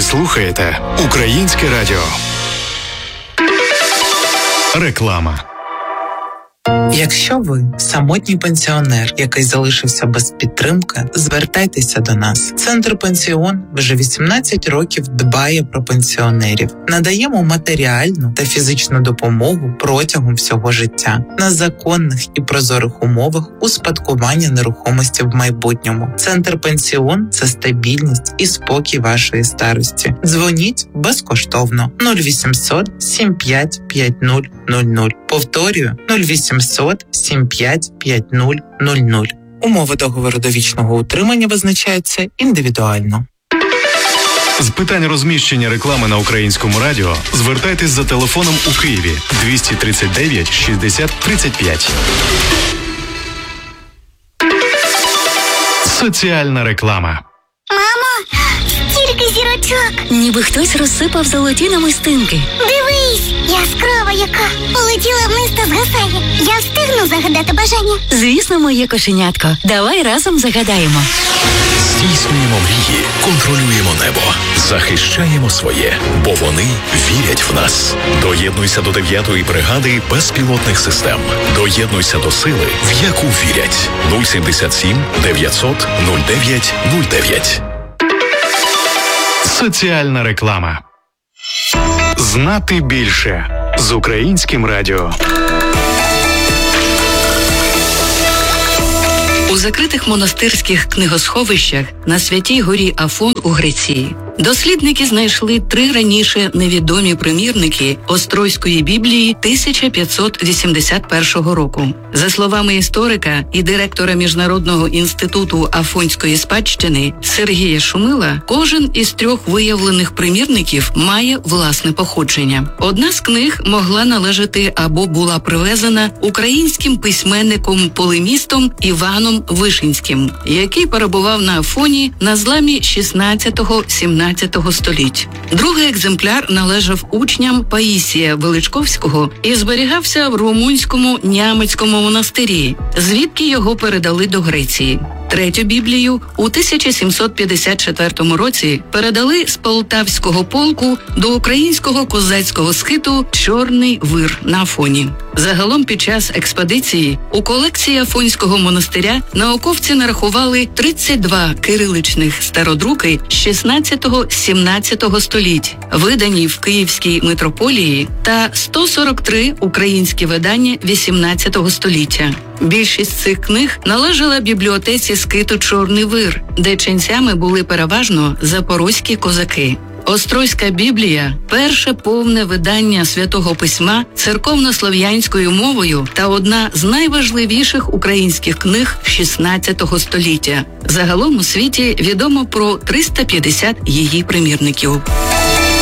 слухаєте Українське радіо. Реклама. Якщо ви самотній пенсіонер, який залишився без підтримки, звертайтеся до нас. Центр «Пенсіон» вже 18 років дбає про пенсіонерів. Надаємо матеріальну та фізичну допомогу протягом всього життя на законних і прозорих умовах успадкування нерухомості в майбутньому. Центр «Пенсіон» – це стабільність і спокій вашої старості. Дзвоніть безкоштовно 0800 75 50 00. Повторюю, 0800 75 50 00. Умови договору довічного утримання визначаються індивідуально. З питань розміщення реклами на Українському радіо звертайтесь за телефоном у Києві 239 60 35. Соціальна реклама. Мамо, стільки зірочок! Ніби хтось розсипав золоті намистинки. Дивись, яскрава яка! Полетіла вниз та згасає. Я встигну загадати бажання? Звісно, моє кошенятко. Давай разом загадаємо. Здійснюємо мрії, контролюємо небо, захищаємо своє, бо вони вірять в нас. Доєднуйся до 9-ї бригади безпілотних систем. Доєднуйся до сили, в яку вірять. 077 900 09 09. Соціальна реклама. Знати більше з Українським радіо. У закритих монастирських книгосховищах на Святій горі Афон у Греції дослідники знайшли 3 раніше невідомі примірники Острозької Біблії 1581 року. За словами історика і директора Міжнародного інституту Афонської спадщини Сергія Шумила, кожен із 3 виявлених примірників має власне походження. Одна з книг могла належати або була привезена українським письменником-полемістом Іваном Вишинським, який перебував на Афоні на зламі 16-17 століть. Другий екземпляр належав учням Паїсія Величковського і зберігався в румунському Нямецькому монастирі, звідки його передали до Греції. Третю Біблію у 1754 році передали з Полтавського полку до українського козацького схиту «Чорний вир» на Афоні. Загалом під час експедиції у колекції Афонського монастиря науковці нарахували 32 кириличних стародруки 16-17 століть, видані в Київській митрополії, та 143 українські видання 18 століття. Більшість цих книг належала бібліотеці скиту «Чорний вир», де ченцями були переважно запорозькі козаки. Острозька Біблія – перше повне видання Святого Письма церковно-слов'янською мовою та одна з найважливіших українських книг XVI століття. Загалом у світі відомо про 350 її примірників.